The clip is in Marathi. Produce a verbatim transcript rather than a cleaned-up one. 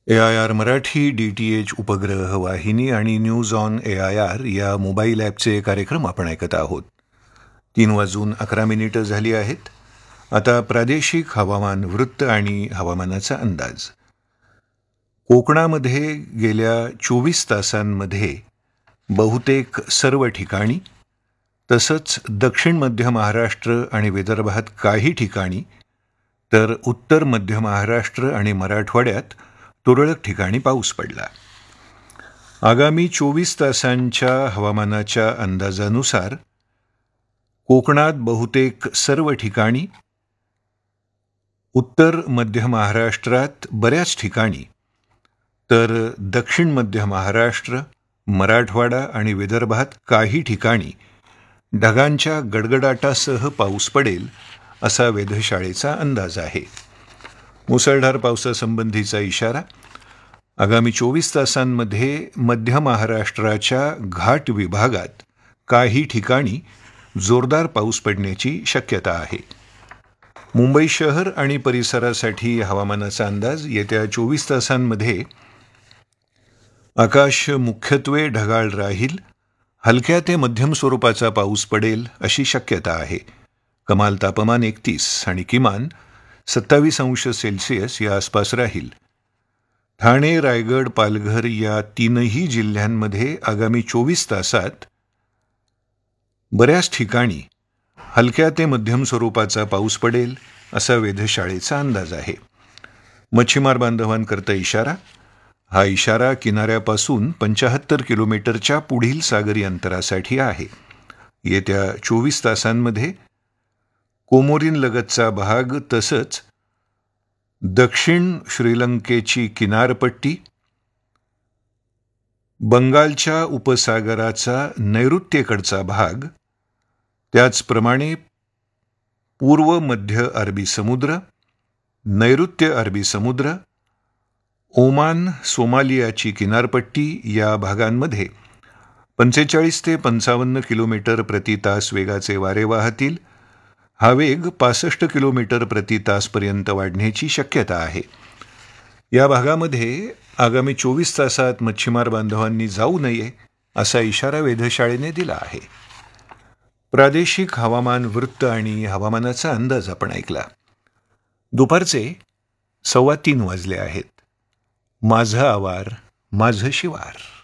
A I R Marathi, D T H उपग्रह वाहिनी आणि news on A I R या मोबाईल ॲपचे कार्यक्रम आपण ऐकत आहोत. तीन वाजून अकरा मिनिटं झाली आहेत. आता प्रादेशिक हवामान वृत्त आणि हवामानाचा अंदाज. कोकणामध्ये गेल्या चोवीस तासांमध्ये बहुतेक सर्व ठिकाणी, तसंच दक्षिण मध्य महाराष्ट्र आणि विदर्भात काही ठिकाणी, तर उत्तर मध्य महाराष्ट्र आणि मराठवाड्यात तुरळक ठिकाणी पाऊस पडला. आगामी चोवीस तासांच्या हवामानाच्या अंदाजानुसार कोकणात बहुतेक सर्व ठिकाणी, उत्तर मध्य महाराष्ट्रात बऱ्याच ठिकाणी, तर दक्षिण मध्य महाराष्ट्र, मराठवाडा आणि विदर्भात काही ठिकाणी ढगांच्या गडगडाटासह पाऊस पडेल असा वेधशाळेचा अंदाज आहे. मुसळधार पावसासंबंधीचा इशारा. आगामी चोवीस तासांमध्ये मध्य महाराष्ट्राच्या घाट विभागात काही ठिकाणी जोरदार पाऊस पडण्याची शक्यता आहे. मुंबई शहर आणि परिसरासाठी हवामानाचा अंदाज. येत्या चोवीस तासांमध्ये आकाश मुख्यत्वे ढगाळ राहील. हलक्या ते मध्यम स्वरूपाचा पाऊस पडेल अशी शक्यता आहे. कमाल तापमान एकतीस आणि किमान सत्तावीस अंश सेल्सिअस या आसपास राहील. ठाणे, रायगड, पालघर या तीनही जिल्ह्यांमध्ये आगामी चोवीस तासात बऱ्याच ठिकाणी हलक्या ते मध्यम स्वरूपाचा पाऊस पडेल असा वेधशाळेचा अंदाज आहे. मच्छीमार बांधवांकरता इशारा. हा इशारा किनाऱ्यापासून पंच्याहत्तर किलोमीटरच्या पुढील सागरी अंतरासाठी आहे. येत्या चोवीस तासांमध्ये कोमोरीन लगतचा भाग, तसंच दक्षिण श्रीलंकेची किनारपट्टी, बंगालच्या उपसागराचा नैऋत्येकडचा भाग, त्याचप्रमाणे पूर्व मध्य अरबी समुद्र, नैऋत्य अरबी समुद्र, ओमान, सोमालियाची किनारपट्टी या भागांमध्ये पंचेचाळीस ते पंचावन्न किलोमीटर प्रति तास वेगाचे वारे वाहतील. हा वेग पासष्ट किलोमीटर प्रति तासपर्यंत वाढण्याची शक्यता आहे. या भागामध्ये आगामी चोवीस तासात मच्छीमार बांधवांनी जाऊ नये असा इशारा वेधशाळेने दिला आहे. प्रादेशिक हवामान वृत्त आणि हवामानाचा अंदाज आपण ऐकला. दुपारचे सव्वा तीन वाजले आहेत. माझं आवार, माझं शिवार.